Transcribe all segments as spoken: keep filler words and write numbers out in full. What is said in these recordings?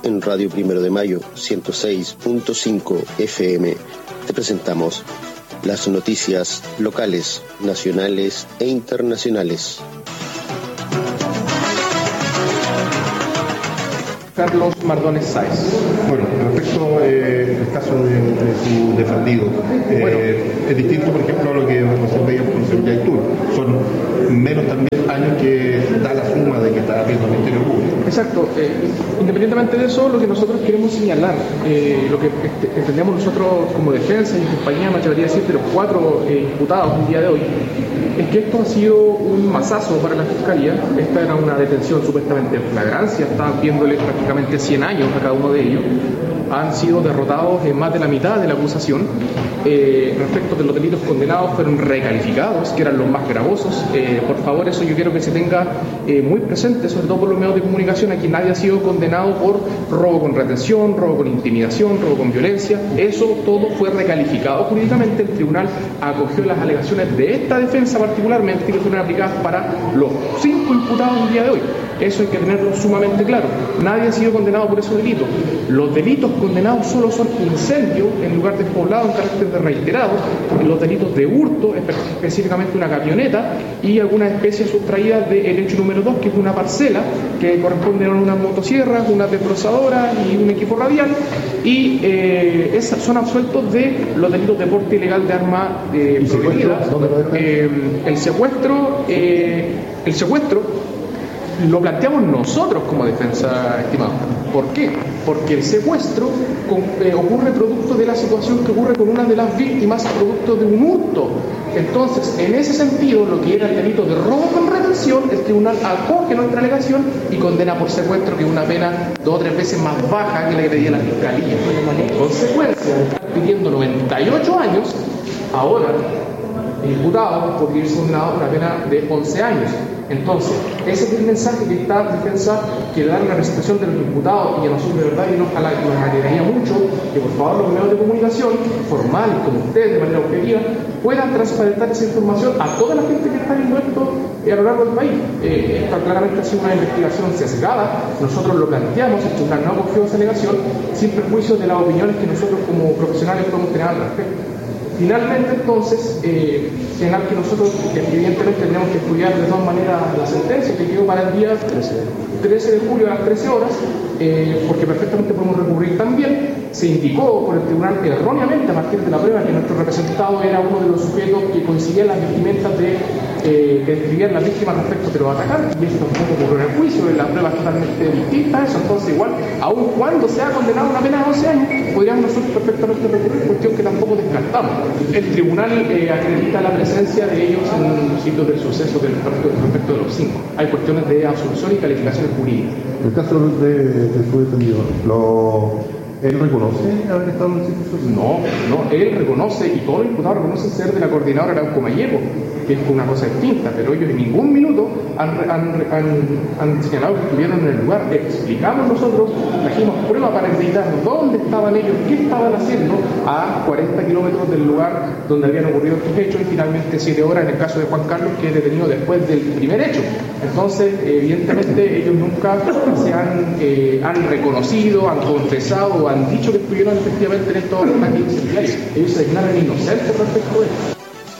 en Radio Primero de Mayo ciento seis punto cinco F M te presentamos las noticias locales, nacionales e internacionales. Carlos Mardones Sáez. Bueno, respecto eh, al caso de, de su defendido, eh, bueno, es distinto, por ejemplo, a lo que recién veíamos con el señor Yaitul. Son menos también años que da la suma de que está abriendo el Ministerio Público. Exacto. Eh, independientemente de eso, lo que nosotros queremos señalar, eh, lo que este, entendemos nosotros como defensa y compañía, me atrevería a decir, de los cuatro eh, imputados el día de hoy, es que esto ha sido un masazo para la Fiscalía. Esta era una detención supuestamente en flagrancia, estaban viéndole prácticamente cien años a cada uno de ellos. Han sido derrotados en más de la mitad de la acusación. Eh, respecto de los delitos condenados, fueron recalificados, que eran los más gravosos. Eh, por favor, eso yo quiero que se tenga eh, muy presente, sobre todo por los medios de comunicación. Aquí nadie ha sido condenado por robo con retención, robo con intimidación, robo con violencia. Eso todo fue recalificado jurídicamente. El tribunal acogió las alegaciones de esta defensa particularmente, que fueron aplicadas para los cinco imputados el día de hoy. Eso hay que tenerlo sumamente claro. Nadie ha sido condenado por esos delitos. Los delitos condenados solo son incendio en lugar despoblado en carácter de reiterado, los delitos de hurto, específicamente una camioneta, y algunas especies sustraídas del hecho número dos, que es una parcela que corresponde a unas motosierras, una desbrozadoras y un equipo radial, y eh, esas son absueltos de los delitos de porte ilegal de arma eh, prohibida. Eh, el secuestro, eh, el secuestro lo planteamos nosotros como defensa, estimado. ¿Por qué? Porque el secuestro con, eh, ocurre producto de la situación que ocurre con una de las víctimas, producto de un hurto. Entonces, en ese sentido, lo que era el delito de robo con retención, el tribunal acoge nuestra alegación y condena por secuestro, que es una pena dos o tres veces más baja que la que pedía la Fiscalía. En consecuencia, pidiendo noventa y ocho años, ahora el imputado podría irse condenado por una pena de once años. Entonces, ese es el mensaje que esta defensa quiere dar a la representación de los imputados, y a nosotros de verdad y nos, nos alegraría mucho que por favor los medios de comunicación formales como ustedes de manera objetiva puedan transparentar esa información a toda la gente que está viendo esto a lo largo del país. Eh, esta claramente ha sido una investigación sesgada, nosotros lo planteamos, el tribunal no acogió esa alegación sin perjuicio de las opiniones que nosotros como profesionales podemos tener al respecto. Finalmente, entonces, eh, señalar que nosotros evidentemente tenemos que estudiar de todas maneras la sentencia que quedó para el día trece de julio a las trece horas, eh, porque perfectamente podemos recurrir también. Se indicó por el tribunal erróneamente a partir de la prueba que nuestro representado era uno de los sujetos que coincidían las vestimentas de eh, que describían las víctimas respecto de los atacantes, y eso tampoco ocurrió en el juicio, la prueba es totalmente distinta a eso. Entonces, igual, aun cuando se ha condenado a una pena de once años, podríamos nosotros perfectamente recurrir, cuestión que tampoco descartamos. El tribunal eh, acredita la presencia de ellos en los sitios del suceso del respecto de los cinco. Hay cuestiones de absolución y calificaciones jurídicas. El caso de, de su defendido, lo... ¿él reconoce haber estado en el sitio? No, no, él reconoce, y todos los imputados reconocen ser de la coordinadora Arauco Mayeco, que es una cosa distinta, pero ellos en ningún minuto han, han, han, han señalado que estuvieron en el lugar. Explicamos nosotros, trajimos prueba para acreditar dónde estaban ellos, qué estaban haciendo a cuarenta kilómetros del lugar donde habían ocurrido estos hechos, y finalmente siete horas en el caso de Juan Carlos, que es detenido después del primer hecho. Entonces, evidentemente, ellos nunca se han, eh, han reconocido, han confesado, han dicho que estuvieron efectivamente en estos ataques incendiarios. Ellos se declaran inocentes respecto de esto.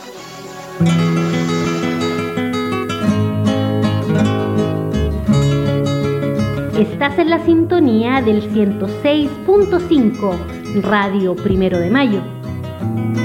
Estás en la sintonía del ciento seis punto cinco, Radio Primero de Mayo.